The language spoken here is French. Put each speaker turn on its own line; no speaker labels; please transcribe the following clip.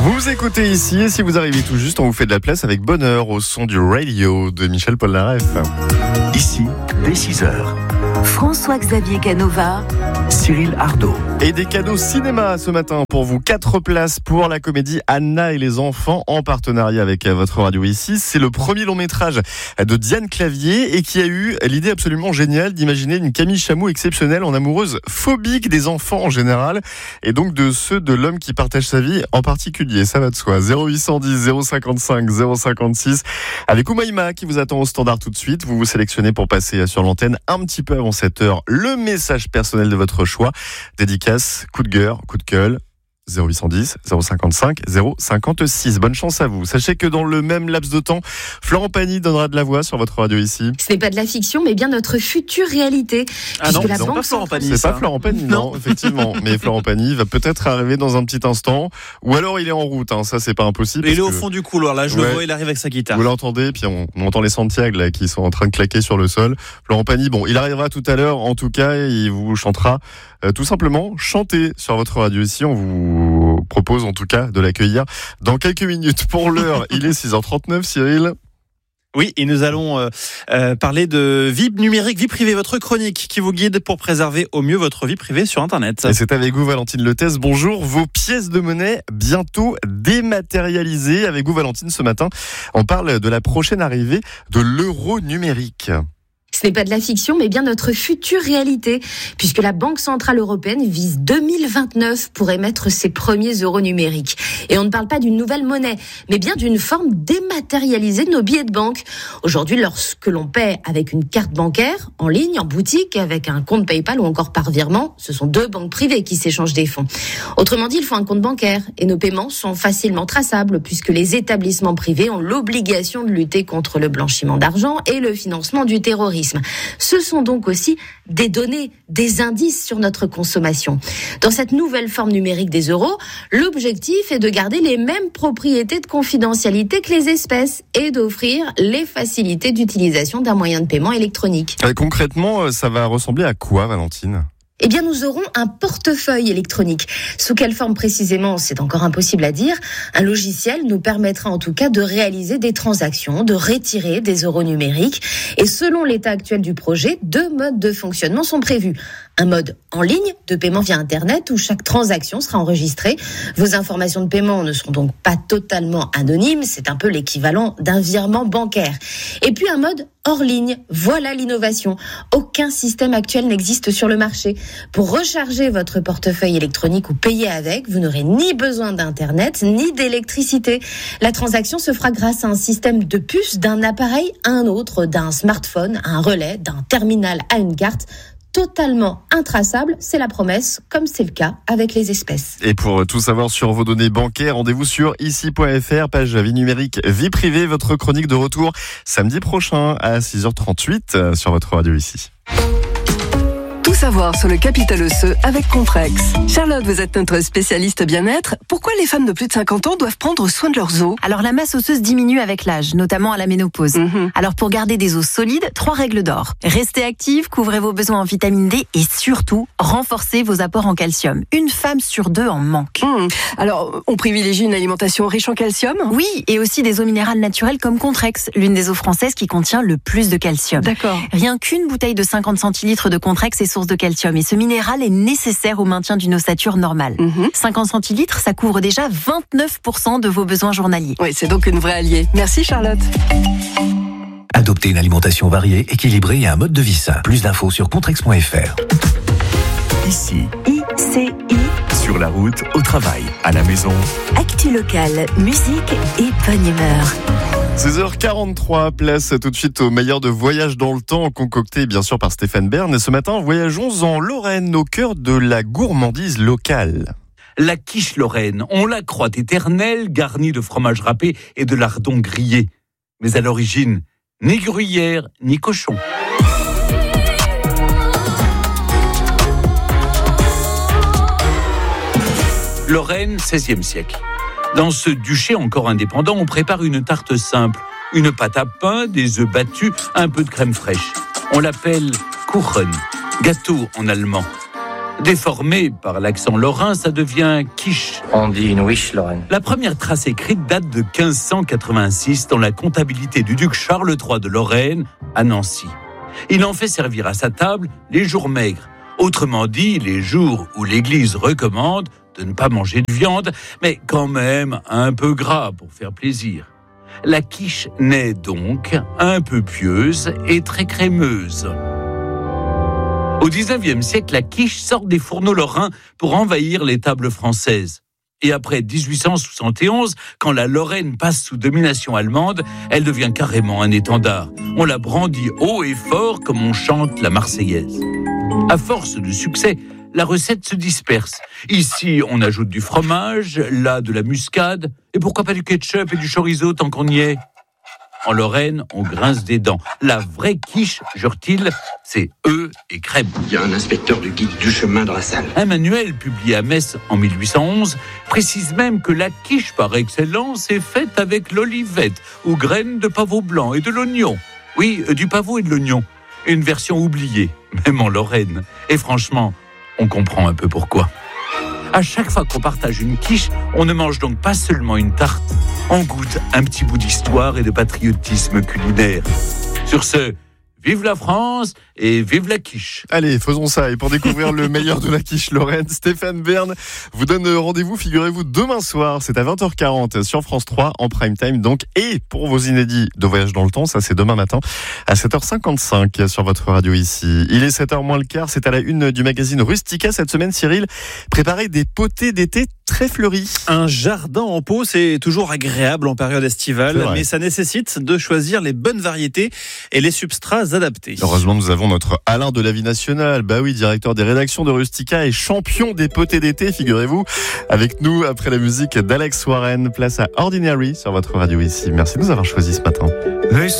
Vous écoutez ici et si vous arrivez tout juste, on vous fait de la place avec bonheur au son du radio de Michel Polnareff.
Ici, dès 6h.
François-Xavier Canova,
Cyril Ardo.
Et des cadeaux cinéma ce matin pour vous. 4 places pour la comédie Anna et les enfants en partenariat avec votre radio ici. C'est le premier long métrage de Diane Clavier et qui a eu l'idée absolument géniale d'imaginer une Camille Chamou exceptionnelle en amoureuse phobique des enfants en général et donc de ceux de l'homme qui partage sa vie en particulier. Ça va de soi. 0810 055 056 avec Oumaïma qui vous attend au standard tout de suite. Vous vous sélectionnez pour passer sur l'antenne un petit peu avant 7h. Le message personnel de votre choix. Dédicace, coup de gueule, coup de gueule. 0810 055 056. Bonne chance à vous. Sachez que dans le même laps de temps, Florent Pagny donnera de la voix sur votre radio ici.
ce n'est pas de la fiction, mais bien notre future réalité.
Ah non,
la
non,
banque
pas Florent Pagny.
C'est pas Florent Pagny, non, effectivement. Mais Florent Pagny va peut-être arriver dans un petit instant. Ou alors il est en route, ça c'est pas impossible.
Il est au fond du couloir, là, je le vois, il arrive avec sa guitare.
Vous l'entendez, puis on entend les Santiago là, qui sont en train de claquer sur le sol. Florent Pagny, il arrivera tout à l'heure, en tout cas, il vous chantera tout simplement chanter sur votre radio ici. On vous propose en tout cas de l'accueillir dans quelques minutes. Pour l'heure, il est 6h39, Cyril.
Oui, et nous allons parler de vie numérique, vie privée, votre chronique qui vous guide pour préserver au mieux votre vie privée sur Internet.
Et c'est avec vous, Valentine Letès. Bonjour, vos pièces de monnaie bientôt dématérialisées. Avec vous, Valentine, ce matin, on parle de la prochaine arrivée de l'euro numérique.
Ce n'est pas de la fiction, mais bien notre future réalité, puisque la Banque Centrale Européenne vise 2029 pour émettre ses premiers euros numériques. Et on ne parle pas d'une nouvelle monnaie, mais bien d'une forme dématérialisée de nos billets de banque. Aujourd'hui, lorsque l'on paie avec une carte bancaire, en ligne, en boutique, avec un compte PayPal ou encore par virement, ce sont deux banques privées qui s'échangent des fonds. Autrement dit, il faut un compte bancaire, et nos paiements sont facilement traçables, puisque les établissements privés ont l'obligation de lutter contre le blanchiment d'argent et le financement du terrorisme. Ce sont donc aussi des données, des indices sur notre consommation. Dans cette nouvelle forme numérique des euros, l'objectif est de garder les mêmes propriétés de confidentialité que les espèces et d'offrir les facilités d'utilisation d'un moyen de paiement électronique.
Concrètement, ça va ressembler à quoi, Valentine ?
Eh bien, nous aurons un portefeuille électronique. Sous quelle forme précisément, c'est encore impossible à dire. Un logiciel nous permettra en tout cas de réaliser des transactions, de retirer des euros numériques. Et selon l'état actuel du projet, 2 modes de fonctionnement sont prévus. Un mode en ligne, de paiement via Internet, où chaque transaction sera enregistrée. Vos informations de paiement ne seront donc pas totalement anonymes. C'est un peu l'équivalent d'un virement bancaire. Et puis un mode hors ligne. Voilà l'innovation. Aucun système actuel n'existe sur le marché. Pour recharger votre portefeuille électronique ou payer avec, vous n'aurez ni besoin d'Internet, ni d'électricité. La transaction se fera grâce à un système de puces d'un appareil à un autre, d'un smartphone à un relais, d'un terminal à une carte. Totalement intraçable, c'est la promesse, comme c'est le cas avec les espèces.
Et pour tout savoir sur vos données bancaires, rendez-vous sur ici.fr, page vie numérique, vie privée, votre chronique de retour samedi prochain à 6h38 sur votre radio ici.
Tout savoir sur le capital osseux avec Contrex. Charlotte, vous êtes notre spécialiste bien-être. Pourquoi les femmes de plus de 50 ans doivent prendre soin de leurs os ?
Alors la masse osseuse diminue avec l'âge, notamment à la ménopause. Alors pour garder des os solides, 3 règles d'or. Restez active, couvrez vos besoins en vitamine D et surtout, renforcez vos apports en calcium. Une femme sur 2 en manque.
Alors, on privilégie une alimentation riche en calcium ?
Oui, et aussi des eaux minérales naturelles comme Contrex, l'une des eaux françaises qui contient le plus de calcium.
D'accord.
Rien qu'une bouteille de 50 centilitres de Contrex est source de calcium et ce minéral est nécessaire au maintien d'une ossature normale. 50 centilitres, ça couvre déjà 29% de vos besoins journaliers.
Oui, c'est donc une vraie alliée. Merci Charlotte.
Adoptez une alimentation variée, équilibrée et un mode de vie sain. Plus d'infos sur contrex.fr. Ici,
ICI,
sur la route, au travail, à la maison.
actu locale, musique et bonne humeur.
16h43, place tout de suite au meilleur de voyage dans le temps, concocté bien sûr par Stéphane Bern. Et ce matin, voyageons en Lorraine, au cœur de la gourmandise locale.
La quiche lorraine, on la croit éternelle, garnie de fromage râpé et de lardons grillés. Mais à l'origine, ni gruyère, ni cochon. Lorraine, XVIe siècle. Dans ce duché encore indépendant, on prépare une tarte simple. Une pâte à pain, des œufs battus, un peu de crème fraîche. On l'appelle Kuchen, gâteau en allemand. Déformé par l'accent lorrain, ça devient quiche.
On dit une wish, Lorraine.
La première trace écrite date de 1586 dans la comptabilité du duc Charles III de Lorraine à Nancy. Il en fait servir à sa table les jours maigres, autrement dit les jours où l'Église recommande de ne pas manger de viande, mais quand même un peu gras pour faire plaisir. La quiche naît donc un peu pieuse et très crémeuse. Au XIXe siècle, la quiche sort des fourneaux lorrains pour envahir les tables françaises. Et après 1871, quand la Lorraine passe sous domination allemande, elle devient carrément un étendard. On la brandit haut et fort comme on chante la Marseillaise. À force de succès, la recette se disperse. Ici, on ajoute du fromage, là de la muscade, et pourquoi pas du ketchup et du chorizo tant qu'on y est. En Lorraine, on grince des dents. La vraie quiche, jure-t-il, c'est œufs et crème.
Il y a un inspecteur du guide du chemin dans la salle.
Un manuel publié à Metz en 1811 précise même que la quiche par excellence est faite avec l'olivette ou graines de pavot blanc et de l'oignon. Oui, du pavot et de l'oignon. Une version oubliée, même en Lorraine. Et franchement, on comprend un peu pourquoi. À chaque fois qu'on partage une quiche, on ne mange donc pas seulement une tarte, on goûte un petit bout d'histoire et de patriotisme culinaire. Sur ce, vive la France et vive la quiche.
Allez, faisons ça. Et pour découvrir le meilleur de la quiche lorraine, Stéphane Bern vous donne rendez-vous, figurez-vous, demain soir. C'est à 20h40 sur France 3 en prime time donc. Et pour vos inédits de voyage dans le temps, ça c'est demain matin à 7h55 sur votre radio ici. Il est 7h moins le quart, c'est à la une du magazine Rustica cette semaine. Cyril, préparez des potées d'été très fleuries.
Un jardin en pot, c'est toujours agréable en période estivale, mais ça nécessite de choisir les bonnes variétés et les substrats adaptés.
Heureusement, nous avons notre Alain de la Vie Nationale, bah oui, directeur des rédactions de Rustica et champion des potées d'été, figurez-vous, avec nous après la musique d'Alex Warren. Place à Ordinary sur votre radio ici. Merci de nous avoir choisis ce matin.